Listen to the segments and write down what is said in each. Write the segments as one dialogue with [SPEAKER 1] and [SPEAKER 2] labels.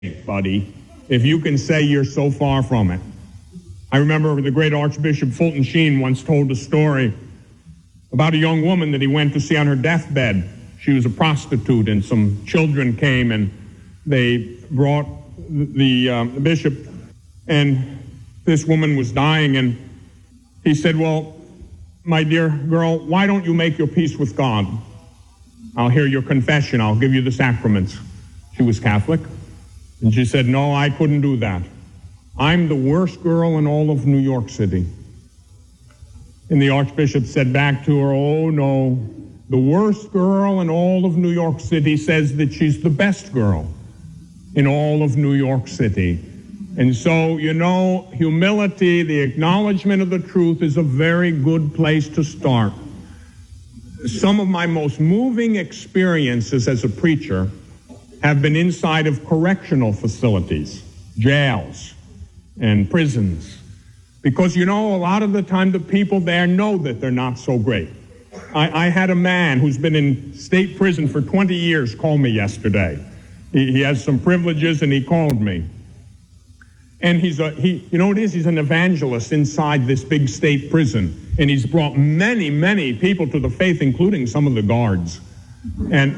[SPEAKER 1] buddy, if you can say you're so far from it. I remember the great Archbishop Fulton Sheen once told a story about a young woman that he went to see on her deathbed. She was a prostitute, and some children came, and they brought the bishop, and this woman was dying, and he said, "Well, my dear girl, why don't you make your peace with God? I'll hear your confession. I'll give you the sacraments." She was Catholic. And she said, "No, I couldn't do that. I'm the worst girl in all of New York City." And the Archbishop said back to her, "Oh, no, the worst girl in all of New York City says that she's the best girl in all of New York City." And so, humility, the acknowledgement of the truth, is a very good place to start. Some of my most moving experiences as a preacher have been inside of correctional facilities, jails, and prisons. Because, a lot of the time the people there know that they're not so great. I had a man who's been in state prison for 20 years call me yesterday. He has some privileges, and he called me. And he's an evangelist inside this big state prison. And he's brought many, many people to the faith, including some of the guards. And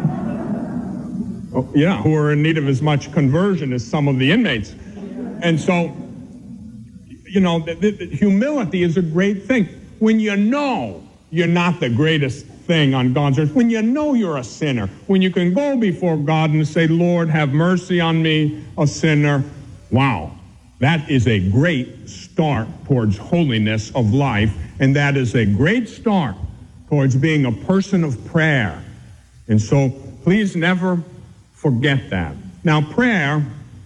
[SPEAKER 1] who are in need of as much conversion as some of the inmates. And so, humility is a great thing. When you know you're not the greatest thing on God's earth, when you know you're a sinner, when you can go before God and say, "Lord, have mercy on me, a sinner," wow, that is a great start towards holiness of life, and that is a great start towards being a person of prayer. And so, please never forget that. Now, prayer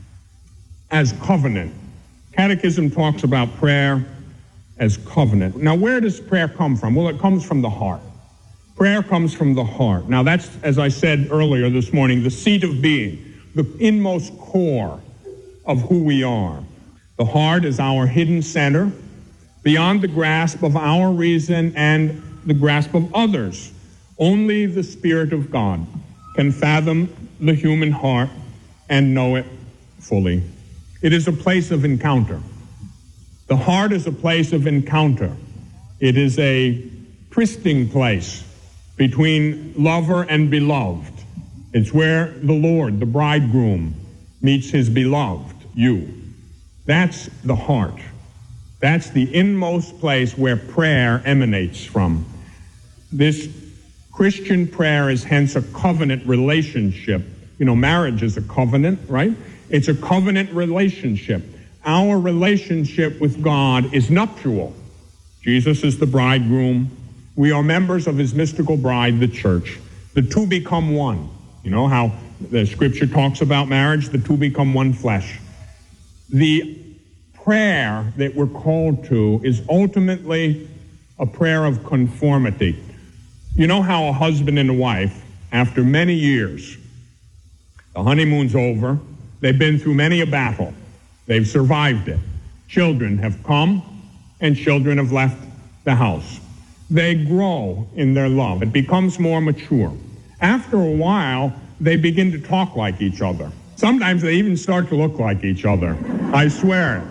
[SPEAKER 1] as covenant. Catechism talks about prayer as covenant. Now, where does prayer come from? Well, it comes from the heart. Prayer comes from the heart. Now, that's, as I said earlier this morning, the seat of being, the inmost core of who we are. The heart is our hidden center, beyond the grasp of our reason and the grasp of others. Only the Spirit of God can fathom the human heart and know it fully. It is a place of encounter. The heart is a place of encounter. It is a trysting place between lover and beloved. It's where the Lord, the bridegroom, meets his beloved, you. That's the heart. That's the inmost place where prayer emanates from. This Christian prayer is hence a covenant relationship. Marriage is a covenant, right? It's a covenant relationship. Our relationship with God is nuptial. Jesus is the bridegroom. We are members of his mystical bride, the church. The two become one. You know how the scripture talks about marriage? The two become one flesh. The prayer that we're called to is ultimately a prayer of conformity. You know how a husband and a wife, after many years, the honeymoon's over, they've been through many a battle, they've survived it. Children have come, and children have left the house. They grow in their love. It becomes more mature. After a while, they begin to talk like each other. Sometimes they even start to look like each other. I swear it.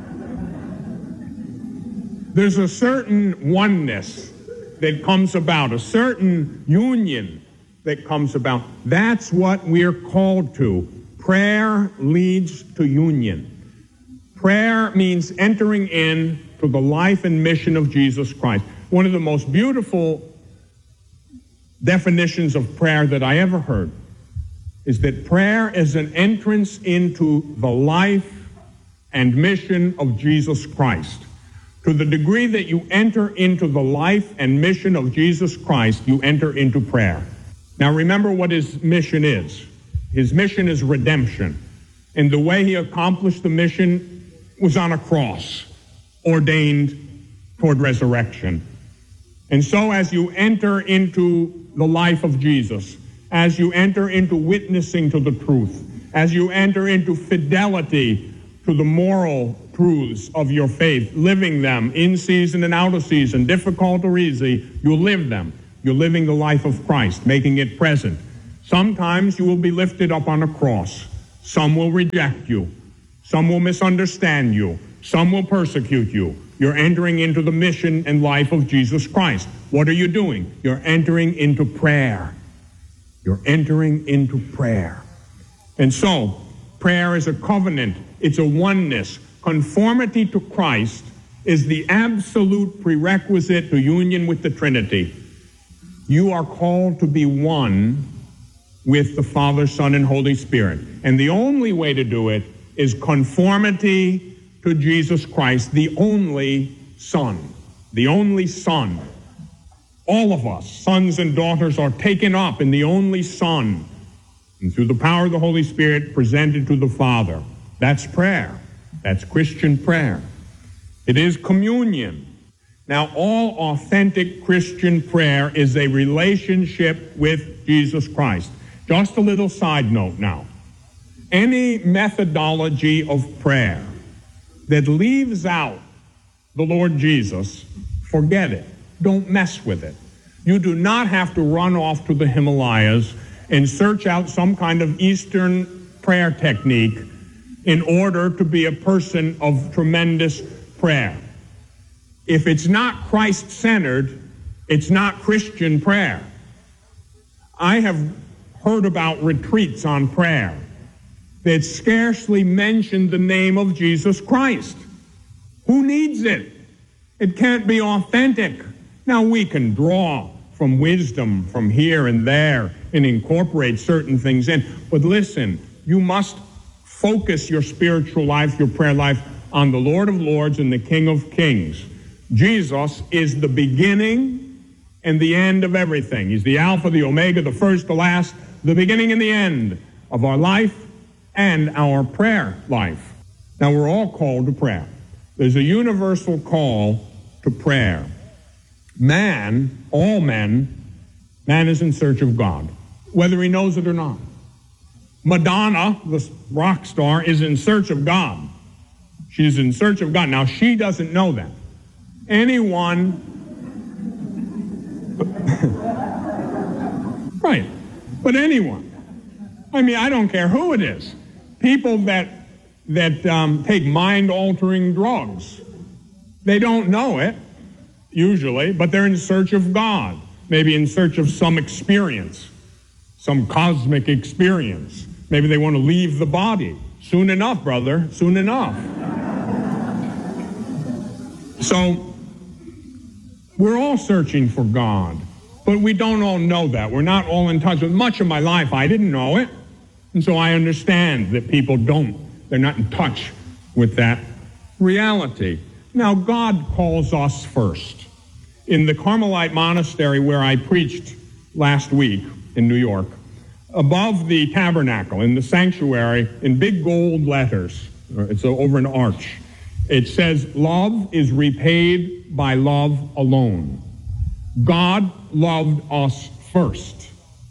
[SPEAKER 1] There's a certain oneness that comes about, a certain union that comes about. That's what we're called to. Prayer leads to union. Prayer means entering in to the life and mission of Jesus Christ. One of the most beautiful definitions of prayer that I ever heard is that prayer is an entrance into the life and mission of Jesus Christ. To the degree that you enter into the life and mission of Jesus Christ, you enter into prayer. Now remember what his mission is. His mission is redemption. And the way he accomplished the mission was on a cross, ordained toward resurrection. And so as you enter into the life of Jesus, as you enter into witnessing to the truth, as you enter into fidelity to the moral truths of your faith, living them in season and out of season, difficult or easy, you live them. You're living the life of Christ, making it present. Sometimes you will be lifted up on a cross. Some will reject you. Some will misunderstand you. Some will persecute you. You're entering into the mission and life of Jesus Christ. What are you doing? You're entering into prayer. You're entering into prayer. And so, prayer is a covenant. It's a oneness. Conformity to Christ is the absolute prerequisite to union with the Trinity. You are called to be one with the Father, Son, and Holy Spirit. And the only way to do it is conformity to Jesus Christ, the only Son. The only Son. All of us, sons and daughters, are taken up in the only Son, and through the power of the Holy Spirit presented to the Father. That's prayer. That's Christian prayer. It is communion. Now, all authentic Christian prayer is a relationship with Jesus Christ. Just a little side note now. Any methodology of prayer that leaves out the Lord Jesus, forget it. Don't mess with it. You do not have to run off to the Himalayas and search out some kind of Eastern prayer technique in order to be a person of tremendous prayer. If it's not Christ-centered, it's not Christian prayer. I have heard about retreats on prayer that scarcely mention the name of Jesus Christ. Who needs it? It can't be authentic. Now, we can draw from wisdom from here and there and incorporate certain things in, but listen, you must focus your spiritual life, your prayer life, on the Lord of Lords and the King of Kings. Jesus is the beginning and the end of everything. He's the Alpha, the Omega, the first, the last, the beginning and the end of our life and our prayer life. Now, we're all called to prayer. There's a universal call to prayer. Man, all men, man is in search of God, whether he knows it or not. Madonna, the rock star, is in search of God. She's in search of God. Now, she doesn't know that. Anyone, right, but anyone. I mean, I don't care who it is. People that take mind-altering drugs, they don't know it, usually, but they're in search of God, maybe in search of some experience, some cosmic experience. Maybe they want to leave the body. Soon enough, brother, soon enough. So, we're all searching for God, but we don't all know that. We're not all in touch with. Much of my life, I didn't know it, and so I understand that people don't. They're not in touch with that reality. Now, God calls us first. In the Carmelite monastery where I preached last week in New York, above the tabernacle, in the sanctuary, in big gold letters, it's over an arch, it says, "Love is repaid by love alone." God loved us first.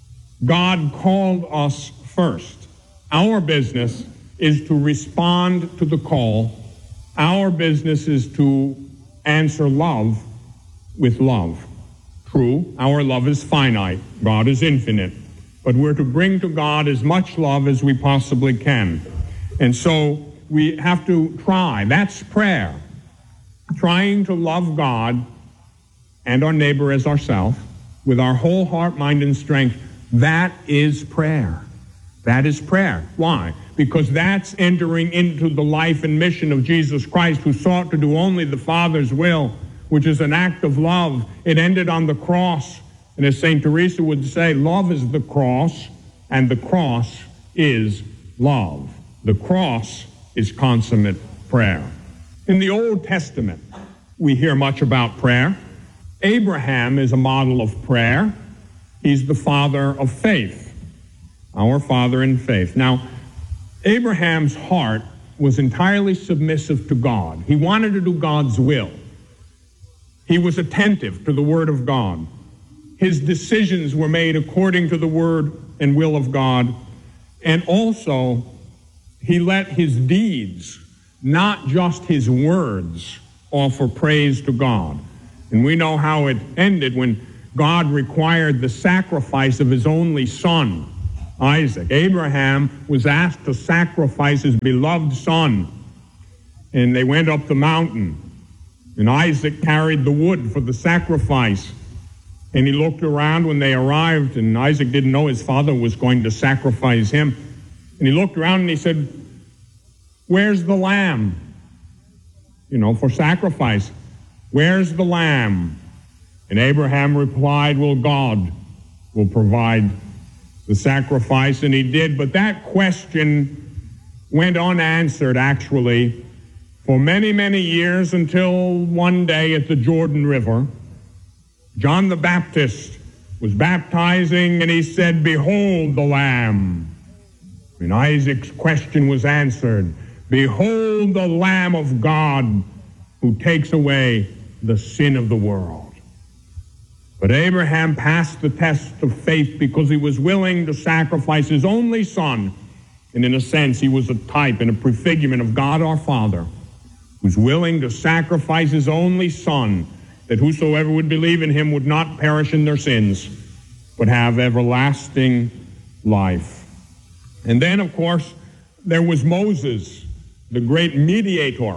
[SPEAKER 1] God called us first. Our business is to respond to the call. Our business is to answer love with love. True, our love is finite. God is infinite. But we're to bring to God as much love as we possibly can. And so we have to try. That's prayer. Trying to love God and our neighbor as ourselves with our whole heart, mind, and strength. That is prayer. That is prayer. Why? Because that's entering into the life and mission of Jesus Christ, who sought to do only the Father's will, which is an act of love. It ended on the cross. And as St. Teresa would say, love is the cross, and the cross is love. The cross is consummate prayer. In the Old Testament, we hear much about prayer. Abraham is a model of prayer. He's the father of faith, our father in faith. Now, Abraham's heart was entirely submissive to God. He wanted to do God's will. He was attentive to the Word of God. His decisions were made according to the Word and will of God. And also, he let his deeds, not just his words, offer praise to God. And we know how it ended when God required the sacrifice of his only son Isaac. Abraham was asked to sacrifice his beloved son, and they went up the mountain, and Isaac carried the wood for the sacrifice. And he looked around when they arrived, and Isaac didn't know his father was going to sacrifice him. And he looked around and he said, "Where's the lamb? For sacrifice. Where's the lamb?" And Abraham replied, "Well, God will provide the sacrifice," and he did. But that question went unanswered, actually, for many, many years, until one day at the Jordan River, John the Baptist was baptizing, and he said, "Behold the Lamb." And Isaac's question was answered. "Behold the Lamb of God who takes away the sin of the world." But Abraham passed the test of faith because he was willing to sacrifice his only son. And in a sense, he was a type and a prefigurement of God our Father, who's willing to sacrifice his only son, that whosoever would believe in him would not perish in their sins, but have everlasting life. And then, of course, there was Moses, the great mediator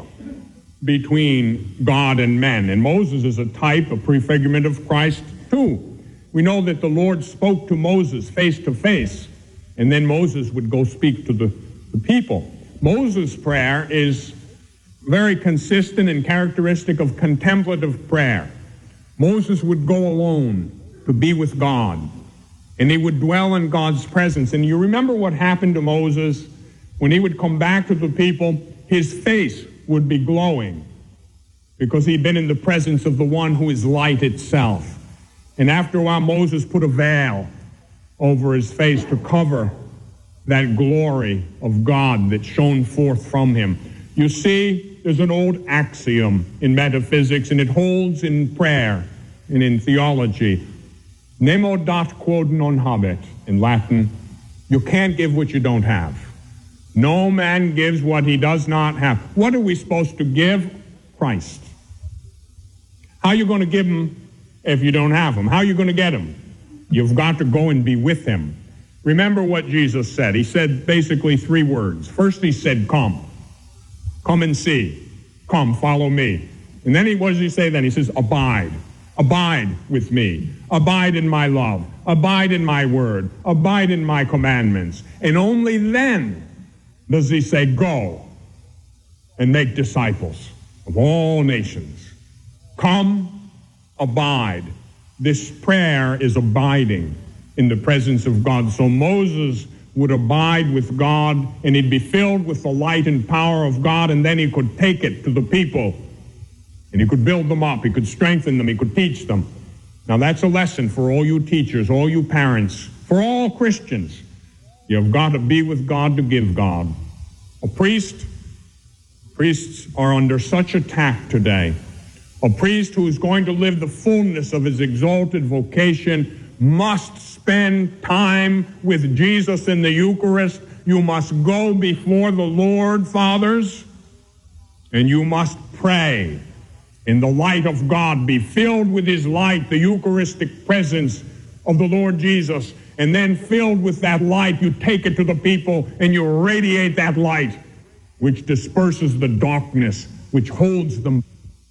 [SPEAKER 1] between God and men. And Moses is a type, a prefigurement of Christ too. We know that the Lord spoke to Moses face to face, and then Moses would go speak to the people. Moses' prayer is very consistent and characteristic of contemplative prayer. Moses would go alone to be with God, and he would dwell in God's presence. And you remember what happened to Moses when he would come back to the people? His face would be glowing because he'd been in the presence of the one who is light itself. And after a while, Moses put a veil over his face to cover that glory of God that shone forth from him. You see, there's an old axiom in metaphysics, and it holds in prayer and in theology. Nemo dat quod non habet, in Latin. You can't give what you don't have. No man gives what he does not have. What are we supposed to give? Christ. How are you going to give him if you don't have him? How are you going to get him? You've got to go and be with him. Remember what Jesus said. He said basically three words. First he said, "Come. Come and see. Come, follow me." And then what does he say then? He says, "Abide. Abide with me. Abide in my love. Abide in my word. Abide in my commandments." And only then does he say, "Go and make disciples of all nations." Come, abide. This prayer is abiding in the presence of God. So Moses would abide with God, and he'd be filled with the light and power of God, and then he could take it to the people, and he could build them up, he could strengthen them, he could teach them. Now that's a lesson for all you teachers, all you parents, for all Christians. You've got to be with God to give God. Priests are under such attack today. A priest who is going to live the fullness of his exalted vocation must spend time with Jesus in the Eucharist. You must go before the Lord, fathers, and you must pray in the light of God. Be filled with his light, the Eucharistic presence of the Lord Jesus, and then filled with that light, you take it to the people and you radiate that light, which disperses the darkness, which holds them.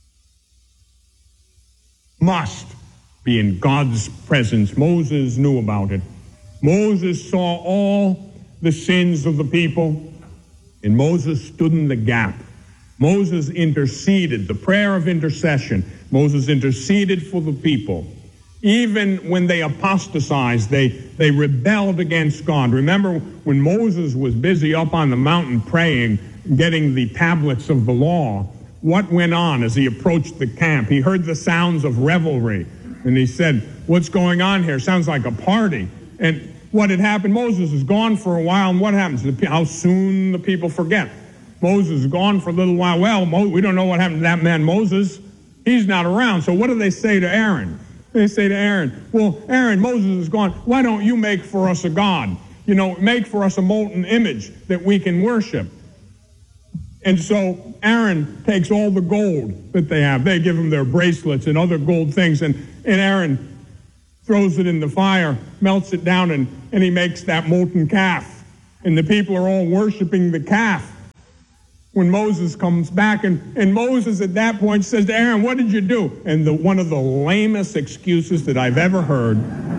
[SPEAKER 1] Must be in God's presence. Moses knew about it. Moses saw all the sins of the people, and Moses stood in the gap. Moses interceded, the prayer of intercession. Moses interceded for the people. Even when they apostatized, they rebelled against God. Remember when Moses was busy up on the mountain praying, getting the tablets of the law, what went on as he approached the camp? He heard the sounds of revelry, and he said, "What's going on here? Sounds like a party." And what had happened, Moses is gone for a while, and what happens? How soon the people forget. Moses is gone for a little while. Well, we don't know what happened to that man Moses. He's not around. So what do they say to Aaron? They say to Aaron, "Well, Aaron, Moses is gone. Why don't you make for us a god? Make for us a molten image that we can worship." And so Aaron takes all the gold that they have. They give him their bracelets and other gold things. And Aaron throws it in the fire, melts it down, and he makes that molten calf. And the people are all worshiping the calf. When Moses comes back, and Moses at that point says to Aaron, what did you do? And one of the lamest excuses that I've ever heard.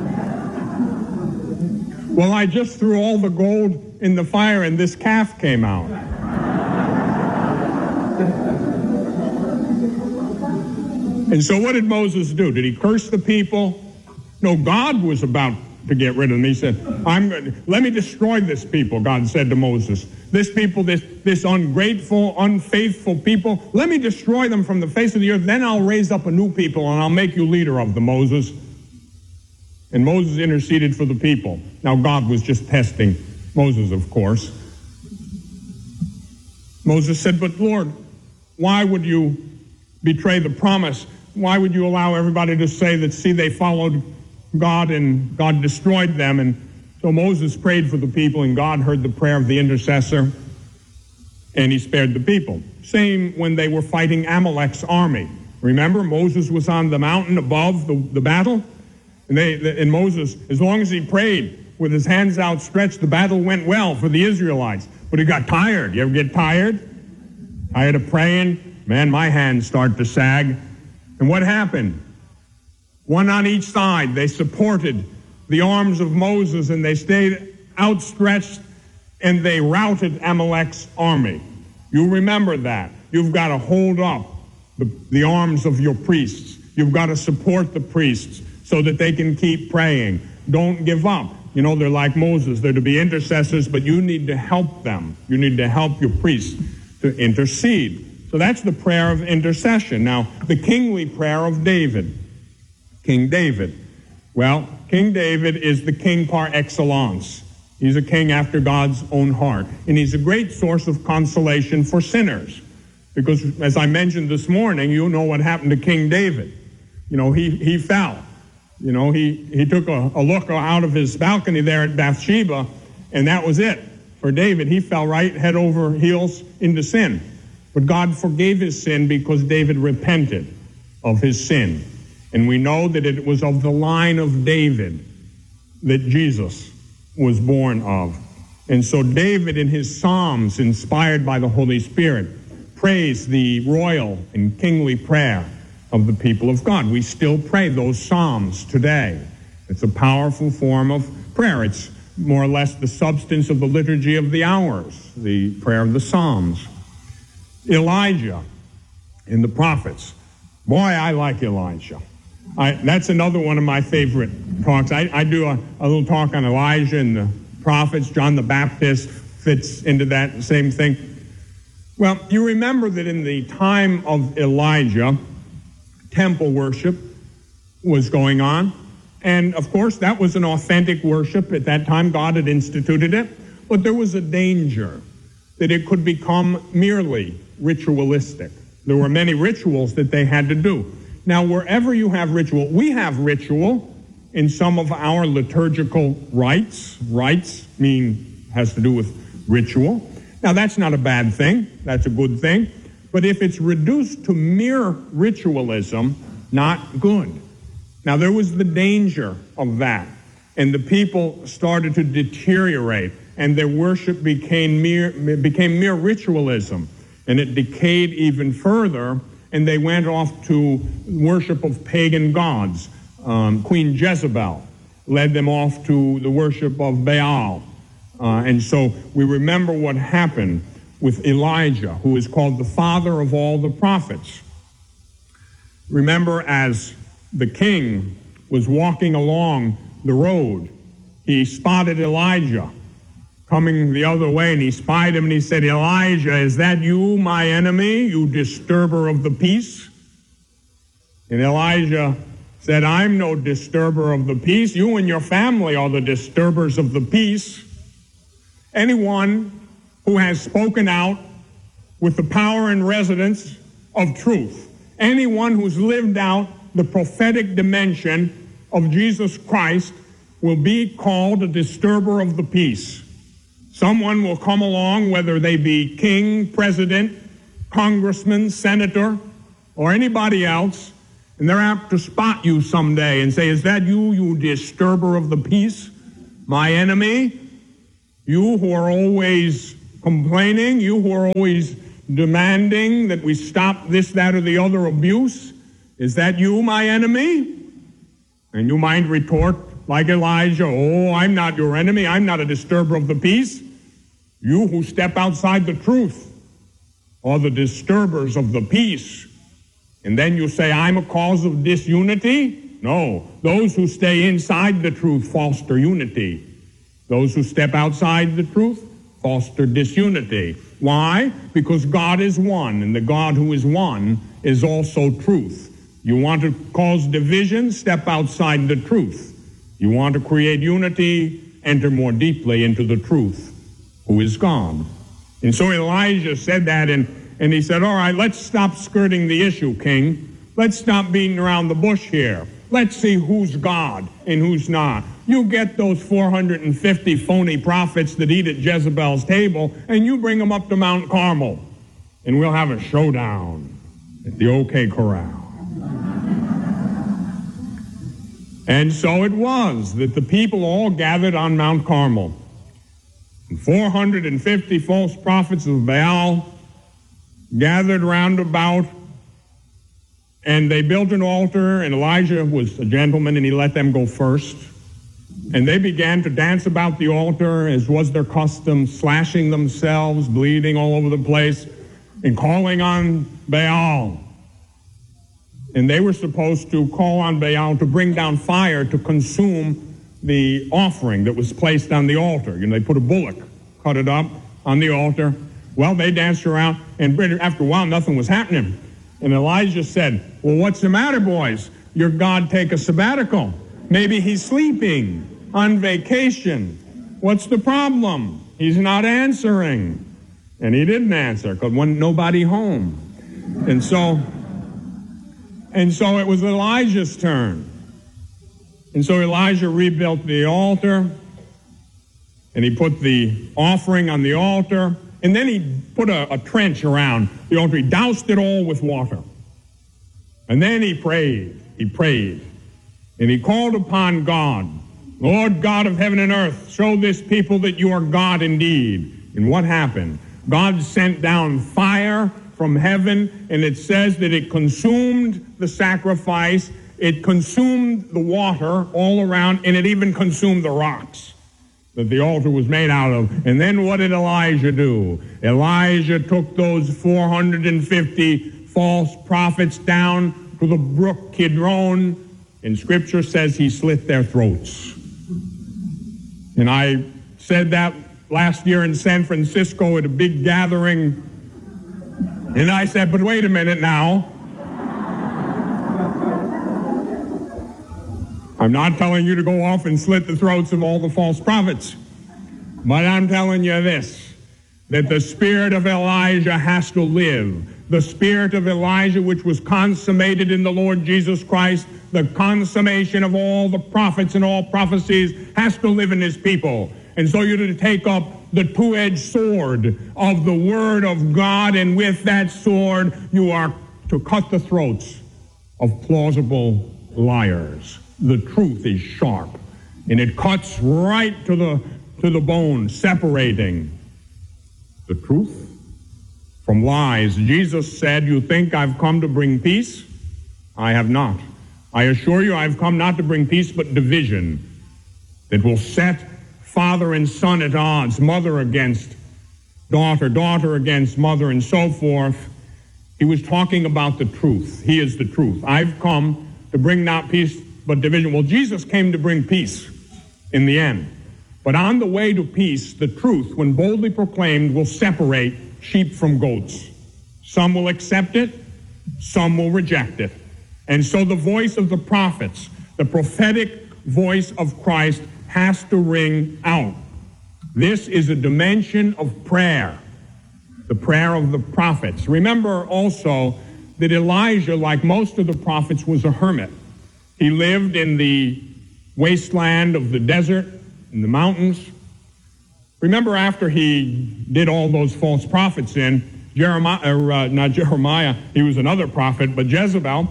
[SPEAKER 1] Well, I just threw all the gold in the fire and this calf came out. And so what did Moses do? Did he curse the people? No, God was about to get rid of them. He said, let me destroy this people, God said to Moses. This people, this ungrateful, unfaithful people, let me destroy them from the face of the earth. Then I'll raise up a new people and I'll make you leader of them, Moses. And Moses interceded for the people. Now God was just testing Moses, of course. Moses said, but Lord, why would you betray the promise? Why would you allow everybody to say that, see, they followed God and God destroyed them? And so Moses prayed for the people, and God heard the prayer of the intercessor, and he spared the people. Same when they were fighting Amalek's army. Remember, Moses was on the mountain above the battle, and Moses, as long as he prayed with his hands outstretched, the battle went well for the Israelites. But he got tired. You ever get tired? Tired of praying? Man, my hands start to sag. And what happened? One on each side, they supported the arms of Moses, and they stayed outstretched, and they routed Amalek's army. You remember that. You've got to hold up the arms of your priests. You've got to support the priests so that they can keep praying. Don't give up. You know, they're like Moses. They're to be intercessors, but you need to help them. You need to help your priests to intercede. So that's the prayer of intercession. Now, the kingly prayer of David. King David. Well, King David is the king par excellence. He's a king after God's own heart. And he's a great source of consolation for sinners. Because, as I mentioned this morning, you know what happened to King David. You know, he fell. You know, he took a look out of his balcony there at Bathsheba, and that was it. For David, he fell right head over heels into sin. But God forgave his sin because David repented of his sin. And we know that it was of the line of David that Jesus was born of. And so David, in his Psalms, inspired by the Holy Spirit, prays the royal and kingly prayer of the people of God. We still pray those Psalms today. It's a powerful form of prayer. It's more or less the substance of the liturgy of the hours, the prayer of the Psalms. Elijah in the prophets. Boy, I like Elijah. That's another one of my favorite talks. I do a little talk on Elijah and the prophets. John the Baptist fits into that same thing. Well, you remember that in the time of Elijah, temple worship was going on. And, of course, that was an authentic worship. At that time, God had instituted it. But there was a danger that it could become merely ritualistic. There were many rituals that they had to do. Now, wherever you have ritual, we have ritual in some of our liturgical rites. Rites has to do with ritual. Now, that's not a bad thing. That's a good thing. But if it's reduced to mere ritualism, not good. Now, there was the danger of that. And the people started to deteriorate, and their worship became mere ritualism. And it decayed even further, and they went off to worship of pagan gods. Queen Jezebel led them off to the worship of Baal. And so we remember what happened with Elijah, who is called the father of all the prophets. Remember, as the king was walking along the road, he spotted Elijah coming the other way, and he spied him, and he said, Elijah, is that you, my enemy, you disturber of the peace? And Elijah said, I'm no disturber of the peace. You and your family are the disturbers of the peace. Anyone who has spoken out with the power and residence of truth, anyone who's lived out the prophetic dimension of Jesus Christ will be called a disturber of the peace. Someone will come along, whether they be king, president, congressman, senator, or anybody else, And they're apt to spot you someday and say, is that you, you disturber of the peace, my enemy? You who are always complaining, you who are always demanding that we stop this, that, or the other abuse, is that you, my enemy? And you might retort like Elijah, oh, I'm not your enemy, I'm not a disturber of the peace. You who step outside the truth are the disturbers of the peace. And then you say, I'm a cause of disunity? No, those who stay inside the truth foster unity. Those who step outside the truth foster disunity. Why? Because God is one, and the God who is one is also truth. You want to cause division? Step outside the truth. You want to create unity? Enter more deeply into the truth, who is God. And so Elijah said that, and he said, all right, let's stop skirting the issue, King. Let's stop beating around the bush here. Let's see who's God and who's not. You get those 450 phony prophets that eat at Jezebel's table, and you bring them up to Mount Carmel, and we'll have a showdown at the OK Corral. And so it was that the people all gathered on Mount Carmel. And 450 false prophets of Baal gathered round about, and they built an altar, and Elijah was a gentleman, and he let them go first. And they began to dance about the altar, as was their custom, slashing themselves, bleeding all over the place, and calling on Baal. And they were supposed to call on Baal to bring down fire to consume the offering that was placed on the altar. You know, they put a bullock, cut it up on the altar. Well, they danced around, and after a while, nothing was happening. And Elijah said, well, what's the matter, boys? Your God take a sabbatical. Maybe he's sleeping on vacation. What's the problem? He's not answering. And he didn't answer because wasn't nobody home. And so it was Elijah's turn. And so Elijah rebuilt the altar, and he put the offering on the altar, and then he put a trench around the altar. He doused it all with water. And then he prayed, and he called upon God. Lord God of heaven and earth, show this people that you are God indeed. And what happened? God sent down fire from heaven, and it says that it consumed the sacrifice, it consumed the water all around, and it even consumed the rocks that the altar was made out of. And then what did Elijah do? Elijah took those 450 false prophets down to the brook Kidron, and Scripture says he slit their throats. And I said that last year in San Francisco at a big gathering, and I said, but wait a minute now. I'm not telling you to go off and slit the throats of all the false prophets, but I'm telling you this, that the spirit of Elijah has to live. The spirit of Elijah, which was consummated in the Lord Jesus Christ, the consummation of all the prophets and all prophecies, has to live in his people. And so you're to take up the two-edged sword of the Word of God, and with that sword you are to cut the throats of plausible liars. The truth is sharp, and it cuts right to the bone, separating the truth from lies. Jesus said, you think I've come to bring peace? I have not. I assure you I've come not to bring peace, but division that will set father and son at odds, mother against daughter, daughter against mother, and so forth. He was talking about the truth. He is the truth. I've come to bring not peace, but division. Well, Jesus came to bring peace in the end. But on the way to peace, the truth, when boldly proclaimed, will separate sheep from goats. Some will accept it, some will reject it. And so the voice of the prophets, the prophetic voice of Christ, has to ring out. This is a dimension of prayer, the prayer of the prophets. Remember also that Elijah, like most of the prophets, was a hermit. He lived in the wasteland of the desert, in the mountains. Remember, after he did all those false prophets in, not Jeremiah, he was another prophet, but Jezebel,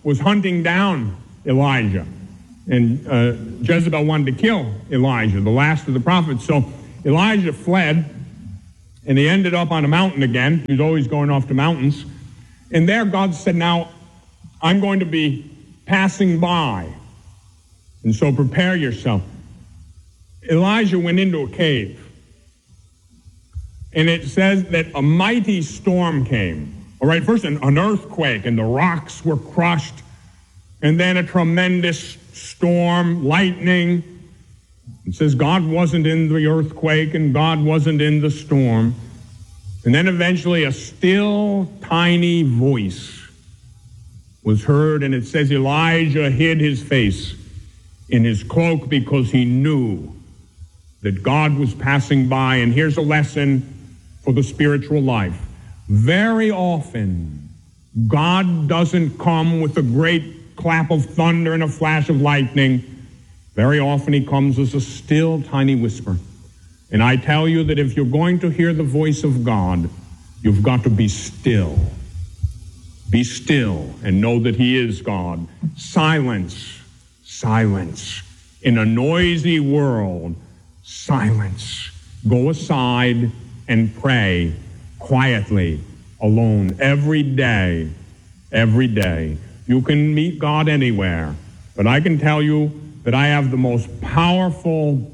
[SPEAKER 1] was hunting down Elijah. And Jezebel wanted to kill Elijah, the last of the prophets. So Elijah fled, and he ended up on a mountain again. He was always going off to mountains. And there God said, now, I'm going to be passing by. And so prepare yourself. Elijah went into a cave. And it says that a mighty storm came. All right, first an earthquake, and the rocks were crushed. And then a tremendous storm, lightning. It says God wasn't in the earthquake and God wasn't in the storm. And then eventually a still, tiny voice was heard, and it says Elijah hid his face in his cloak because he knew that God was passing by. And here's a lesson for the spiritual life. Very often, God doesn't come with a great clap of thunder and a flash of lightning. Very often he comes as a still, tiny whisper. And I tell you that if you're going to hear the voice of God, you've got to be still. Be still and know that he is God. Silence, silence. In a noisy world, silence. Go aside and pray quietly, alone, every day, every day. You can meet God anywhere, but I can tell you that I have the most powerful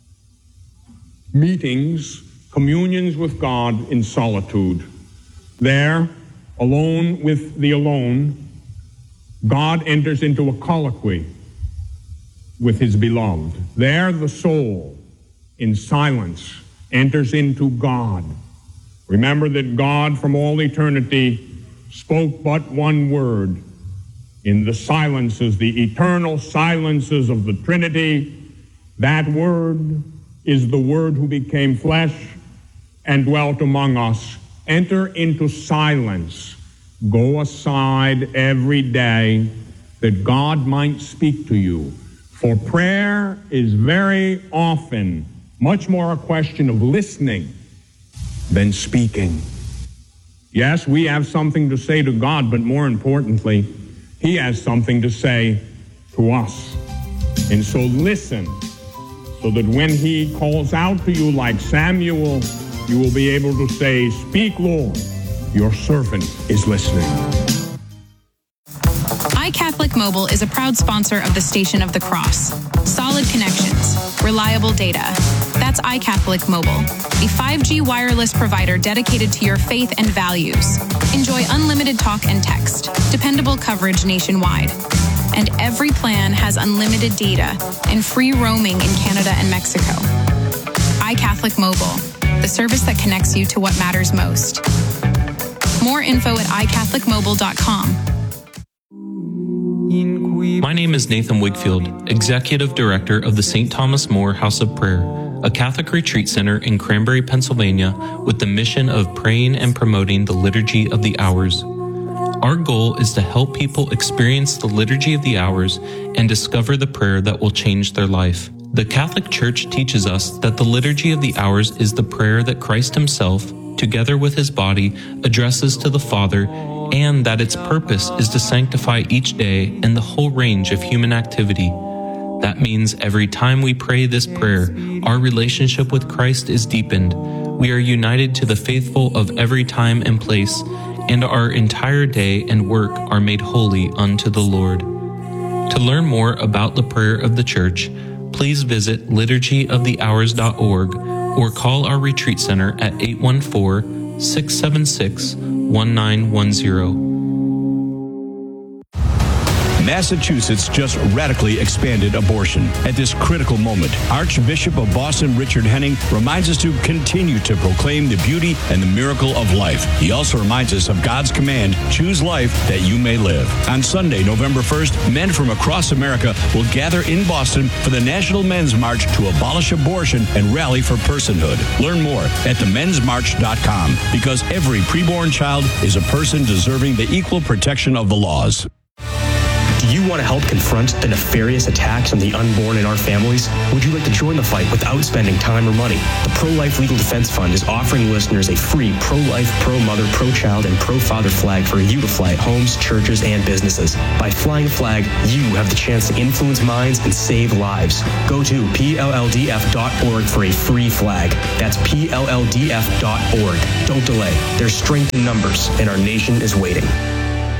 [SPEAKER 1] meetings, communions with God in solitude. There, alone with the alone, God enters into a colloquy with his beloved. There, the soul, in silence, enters into God. Remember that God, from all eternity, spoke but one word. In the silences, the eternal silences of the Trinity, that word is the Word who became flesh and dwelt among us. Enter into silence. Go aside every day that God might speak to you. For prayer is very often much more a question of listening than speaking. Yes, we have something to say to God, but more importantly, he has something to say to us. And so listen, so that when he calls out to you like Samuel, you will be able to say, "Speak, Lord, your servant is listening."
[SPEAKER 2] iCatholic Mobile is a proud sponsor of the Station of the Cross. Solid connections, reliable data. That's iCatholic Mobile, a 5G wireless provider dedicated to your faith and values. Enjoy unlimited talk and text, dependable coverage nationwide. And every plan has unlimited data and free roaming in Canada and Mexico. iCatholic Mobile, the service that connects you to what matters most. More info at iCatholicMobile.com.
[SPEAKER 3] My name is Nathan Wigfield, Executive Director of the St. Thomas More House of Prayer, a Catholic retreat center in Cranberry, Pennsylvania, with the mission of praying and promoting the Liturgy of the Hours. Our goal is to help people experience the Liturgy of the Hours and discover the prayer that will change their life. The Catholic Church teaches us that the Liturgy of the Hours is the prayer that Christ himself, together with his body, addresses to the Father, and that its purpose is to sanctify each day and the whole range of human activity. That means every time we pray this prayer, our relationship with Christ is deepened. We are united to the faithful of every time and place, and our entire day and work are made holy unto the Lord. To learn more about the prayer of the Church, please visit liturgyofthehours.org or call our retreat center at 814-676-1910.
[SPEAKER 4] Massachusetts just radically expanded abortion. At this critical moment, Archbishop of Boston Richard Henning reminds us to continue to proclaim the beauty and the miracle of life. He also reminds us of God's command, choose life that you may live. On Sunday, November 1st, men from across America will gather in Boston for the National Men's March to abolish abortion and rally for personhood. Learn more at themensmarch.com, because every preborn child is a person deserving the equal protection of the laws.
[SPEAKER 5] Do you want to help confront the nefarious attacks on the unborn in our families? Would you like to join the fight without spending time or money? The Pro-Life Legal Defense Fund is offering listeners a free pro-life, pro-mother, pro-child, and pro-father flag for you to fly at homes, churches, and businesses. By flying a flag, you have the chance to influence minds and save lives. Go to PLLDF.org for a free flag. That's PLLDF.org. Don't delay. There's strength in numbers, and our nation is waiting.